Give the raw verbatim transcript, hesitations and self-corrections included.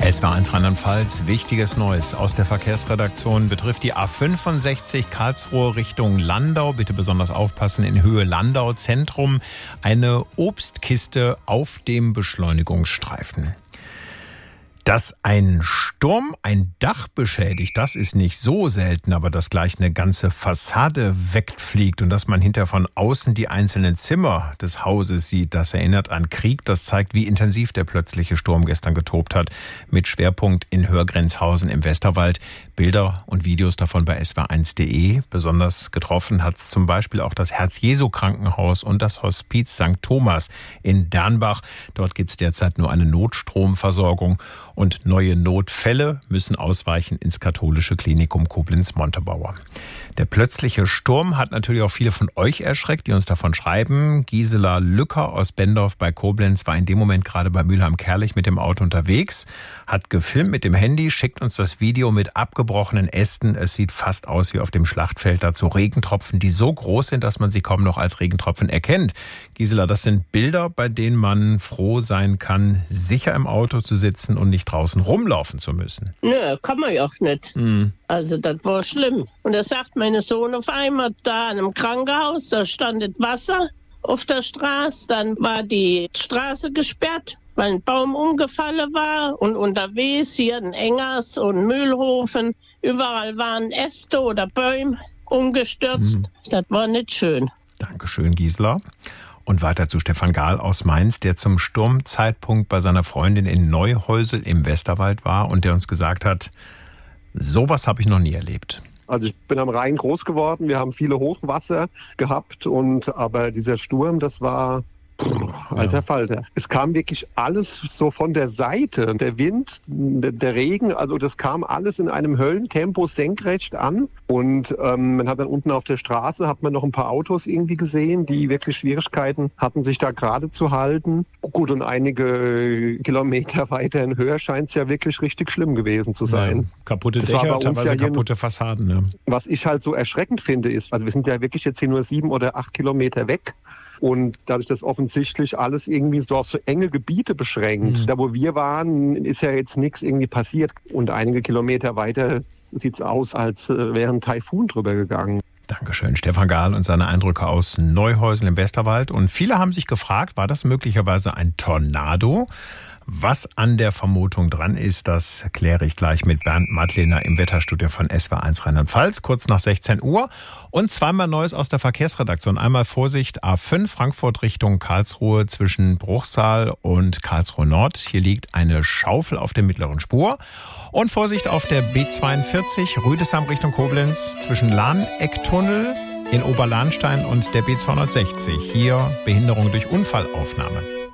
Es war eins Rheinland-Pfalz, wichtiges Neues aus der Verkehrsredaktion betrifft die A fünfundsechzig Karlsruhe Richtung Landau. Bitte besonders aufpassen, in Höhe Landau Zentrum eine Obstkiste auf dem Beschleunigungsstreifen. Dass ein Sturm ein Dach beschädigt, das ist nicht so selten, aber dass gleich eine ganze Fassade wegfliegt und dass man hinter von außen die einzelnen Zimmer des Hauses sieht, das erinnert an Krieg. Das zeigt, wie intensiv der plötzliche Sturm gestern getobt hat, mit Schwerpunkt in Hörgrenzhausen im Westerwald. Bilder und Videos davon bei S W R eins punkt de. Besonders getroffen hat es zum Beispiel auch das Herz-Jesu-Krankenhaus und das Hospiz Sankt Thomas in Dernbach. Dort gibt es derzeit nur eine Notstromversorgung. Und neue Notfälle müssen ausweichen ins katholische Klinikum Koblenz-Montabaur. Der plötzliche Sturm hat natürlich auch viele von euch erschreckt, die uns davon schreiben. Gisela Lücker aus Bendorf bei Koblenz war in dem Moment gerade bei Mülheim-Kerlich mit dem Auto unterwegs, hat gefilmt mit dem Handy, schickt uns das Video mit abgebrochenen Ästen. Es sieht fast aus wie auf dem Schlachtfeld. Dazu Regentropfen, die so groß sind, dass man sie kaum noch als Regentropfen erkennt. Gisela, das sind Bilder, bei denen man froh sein kann, sicher im Auto zu sitzen und nicht draußen rumlaufen zu müssen. Nö, kann man ja auch nicht. Hm. Also das war schlimm. Und da sagt meine Sohn auf einmal, da in einem Krankenhaus, da stand Wasser auf der Straße. Dann war die Straße gesperrt, weil ein Baum umgefallen war. Und unterwegs hier in Engers und Mühlhofen, überall waren Äste oder Bäume umgestürzt. Hm. Das war nicht schön. Dankeschön, Gisela. Und weiter zu Stefan Gahl aus Mainz, der zum Sturmzeitpunkt bei seiner Freundin in Neuhäusel im Westerwald war und der uns gesagt hat, sowas habe ich noch nie erlebt. Also ich bin am Rhein groß geworden, wir haben viele Hochwasser gehabt, und aber dieser Sturm, das war... Puh, alter ja. Falter. Es kam wirklich alles so von der Seite. Der Wind, der Regen, also das kam alles in einem Höllentempo senkrecht an. Und ähm, man hat dann unten auf der Straße, hat man noch ein paar Autos irgendwie gesehen, die wirklich Schwierigkeiten hatten, sich da gerade zu halten. Gut, und einige Kilometer weiter in Höhe scheint es ja wirklich richtig schlimm gewesen zu sein. Ja, kaputte das Dächer, teilweise ja kaputte Fassaden. Ja. Was ich halt so erschreckend finde, ist, also wir sind ja wirklich jetzt hier nur sieben oder acht Kilometer weg. Und dadurch, dass offensichtlich alles irgendwie so auf so enge Gebiete beschränkt. Mhm. Da, wo wir waren, ist ja jetzt nichts irgendwie passiert. Und einige Kilometer weiter sieht es aus, als wäre ein Taifun drüber gegangen. Dankeschön, Stefan Gahl und seine Eindrücke aus Neuhäusel im Westerwald. Und viele haben sich gefragt, war das möglicherweise ein Tornado? Was an der Vermutung dran ist, das kläre ich gleich mit Bernd Madlener im Wetterstudio von S W R eins Rheinland-Pfalz, kurz nach sechzehn Uhr. Und zweimal Neues aus der Verkehrsredaktion. Einmal Vorsicht, A fünf Frankfurt Richtung Karlsruhe zwischen Bruchsal und Karlsruhe Nord. Hier liegt eine Schaufel auf der mittleren Spur. Und Vorsicht auf der B zweiundvierzig Rüdesheim Richtung Koblenz zwischen Lahnecktunnel in Oberlahnstein und der B zweihundertsechzig. Hier Behinderung durch Unfallaufnahme.